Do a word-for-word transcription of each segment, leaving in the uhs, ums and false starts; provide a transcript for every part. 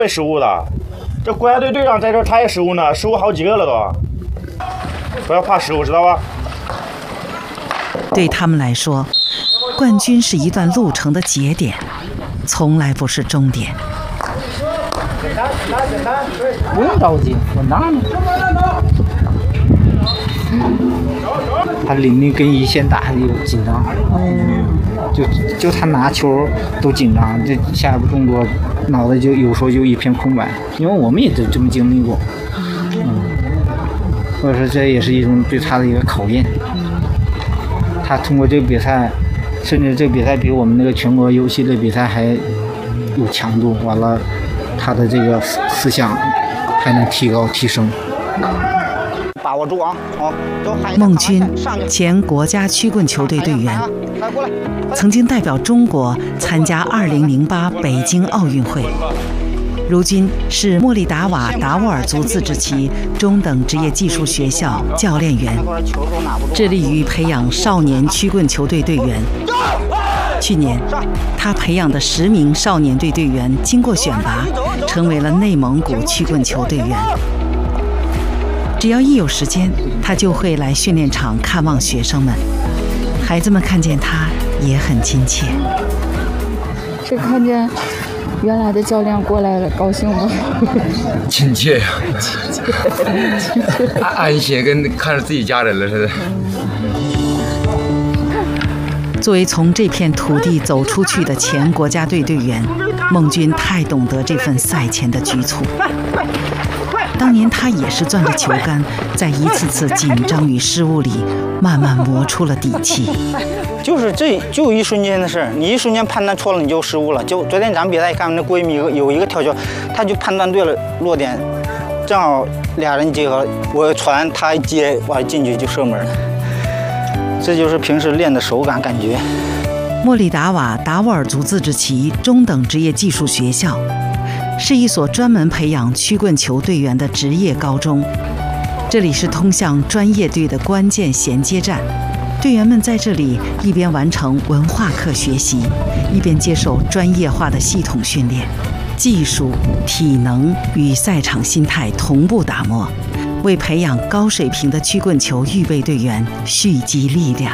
失误的。这国家队队长在这，他也失误呢，失误好几个了都。不要怕失误，知道吧？ 对他们来说，冠军是一段路程的节点，从来不是终点。 不用着急，我拿呢。他领的跟一线打的有紧张，嗯，就就他拿球都紧张，这下一步动作脑袋就有时候就一片空白，因为我们也都这么经历过，嗯，或者说这也是一种对他的一个考验。他通过这个比赛，甚至这个比赛比我们那个全国游戏的比赛还有强度，完了，他的这个思思想还能提高提升。把握住啊！好， 孟军，前国家曲棍球队队员，曾经代表中国参加二零零八北京奥运会，如今是莫里达瓦达斡尔族自治旗中等职业技术学校教练员，致力于培养少年曲棍球队队员。去年，他培养的十名少年队队员经过选拔，成为了内蒙古曲棍球队员。只要一有时间，他就会来训练场看望学生们。孩子们看见他也很亲切。 这看见原来的教练过来了，高兴吗？ 亲切呀，安安心，跟看着自己家人了似的。 作为从这片土地走出去的前国家队队员，孟军太懂得这份赛前的局促。当年他也是攥着球杆，在一次次紧张与失误里，慢慢磨出了底气。 就是这就一瞬间的事，你一瞬间判断错了，你就失误了。就昨天咱们比赛看，那闺蜜有一个跳球，他就判断对了落点，正好俩人结合，我传他一接，完进去就射门了。这就是平时练的手感感觉。 莫里达瓦达斡尔族自治旗中等职业技术学校是一所专门培养曲棍球队员的职业高中，这里是通向专业队的关键衔接站。队员们在这里一边完成文化课学习，一边接受专业化的系统训练，技术、体能与赛场心态同步打磨，为培养高水平的曲棍球预备队员蓄积力量。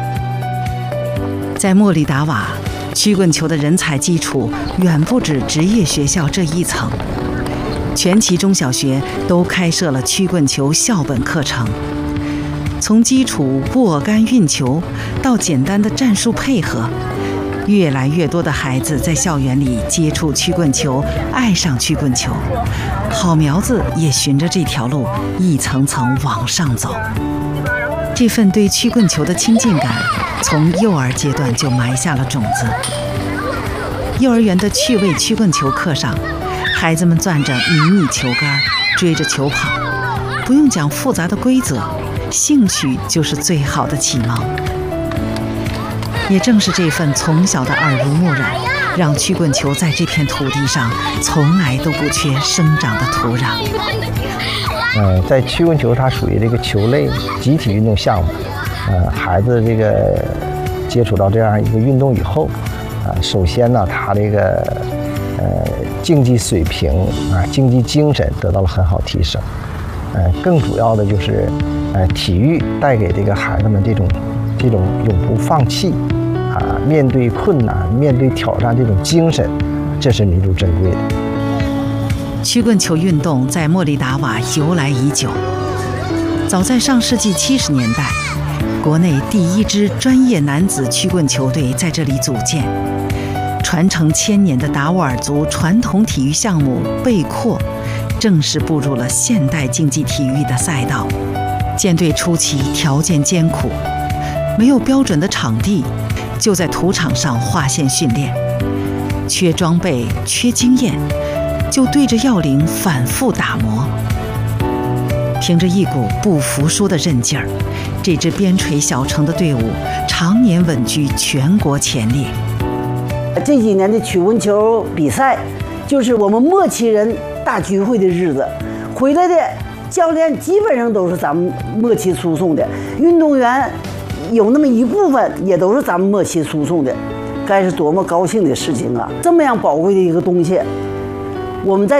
在莫里达瓦，曲棍球的人才基础远不止职业学校这一层，全旗中小学都开设了曲棍球校本课程。从基础握杆运球到简单的战术配合，越来越多的孩子在校园里接触曲棍球，爱上曲棍球，好苗子也循着这条路一层层往上走。这份对曲棍球的亲近感，从幼儿阶段就埋下了种子。幼儿园的趣味曲棍球课上，孩子们攥着迷你球杆，追着球跑，不用讲复杂的规则，兴趣就是最好的启蒙。也正是这份从小的耳濡目染，让曲棍球在这片土地上从来都不缺生长的土壤。 呃，在曲棍球它属于这个球类集体运动项目，呃，孩子这个接触到这样一个运动以后，啊、呃，首先呢，他这个呃竞技水平啊、呃，竞技精神得到了很好提升，呃，更主要的就是，呃，体育带给这个孩子们这种这种永不放弃啊、呃，面对困难、面对挑战这种精神，这是弥足珍贵的。 曲棍球运动在莫里达瓦由来已久，早在上世纪七十年代，国内第一支专业男子曲棍球队在这里组建。传承千年的达斡尔族传统体育项目背阔，正式步入了现代竞技体育的赛道。建队初期条件艰苦，没有标准的场地，就在土场上划线训练，缺装备，缺经验。就对着要领反复打磨，凭着一股不服输的韧劲儿，这支边陲小城的队伍常年稳居全国前列。 这几年的曲棍球比赛，就是我们莫旗人大聚会的日子，回来的教练基本上都是咱们莫旗输送的，运动员有那么一部分也都是咱们莫旗输送的，该是多么高兴的事情啊！这么样宝贵的一个东西。我们在